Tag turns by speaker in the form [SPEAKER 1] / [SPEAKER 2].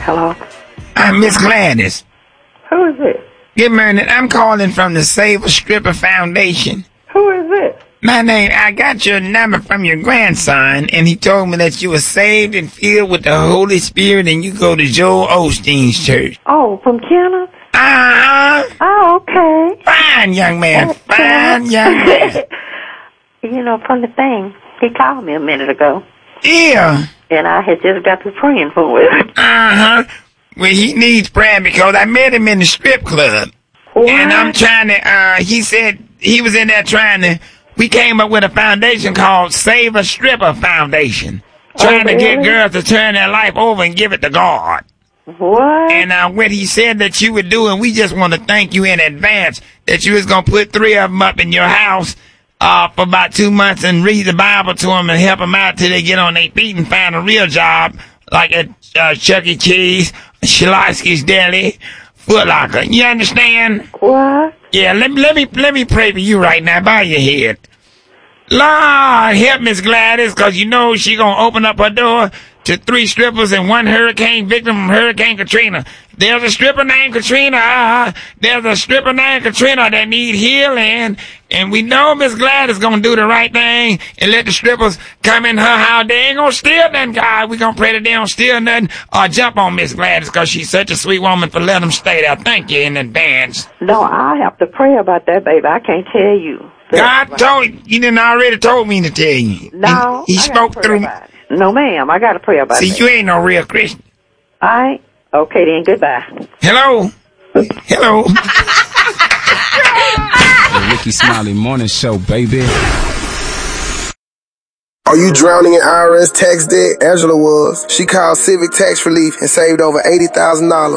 [SPEAKER 1] Hello?
[SPEAKER 2] I'm Miss Gladys.
[SPEAKER 1] Who is it?
[SPEAKER 2] Good morning. I'm calling from the Save a Stripper Foundation.
[SPEAKER 1] Who is it?
[SPEAKER 2] I got your number from your grandson, and he told me that you were saved and filled with the Holy Spirit, and you go to Joel Osteen's church.
[SPEAKER 1] Oh, from Kenneth? Oh, okay.
[SPEAKER 2] Fine, young man. Fine, young man.
[SPEAKER 1] You know, funny thing, he called me a minute ago.
[SPEAKER 2] Yeah.
[SPEAKER 1] And I had just got to praying for him.
[SPEAKER 2] Well, he needs prayer because I met him in the strip club.
[SPEAKER 1] What?
[SPEAKER 2] And I'm trying to, he said he was in there we came up with a foundation called Save a Stripper Foundation. Trying to get girls to turn their life over and give it to God.
[SPEAKER 1] What?
[SPEAKER 2] And what he said that you would do, and we just want to thank you in advance that you was going to put 3 of them up in your house for about 2 months and read the Bible to them and help them out till they get on their feet and find a real job like at Chuck E. Cheese, Shalatsky's Deli, Foot Locker. You understand?
[SPEAKER 1] What?
[SPEAKER 2] Yeah, let me pray for you right now. Bow your head. Lord, help Miss Gladys, because you know she going to open up her door to 3 strippers and 1 hurricane victim from Hurricane Katrina. There's a stripper named Katrina. There's a stripper named Katrina that need healing. And we know Miss Gladys going to do the right thing and let the strippers come in her house. They ain't going to steal nothing, God. We going to pray that they don't steal nothing or jump on Miss Gladys because she's such a sweet woman for letting them stay there. Thank you in advance.
[SPEAKER 1] No, I have to pray about that, baby. I can't tell you.
[SPEAKER 2] God told you. You didn't already told me to tell you.
[SPEAKER 1] No.
[SPEAKER 2] He spoke through me.
[SPEAKER 1] No, ma'am. I got to pray about it.
[SPEAKER 2] See, you ain't no real Christian.
[SPEAKER 1] All right. Okay, then. Goodbye.
[SPEAKER 2] Hello. Hello.
[SPEAKER 3] The Ricky Smiley Morning Show, baby.
[SPEAKER 4] Are you drowning in IRS tax debt? Angela was. She called Civic Tax Relief and saved over $80,000.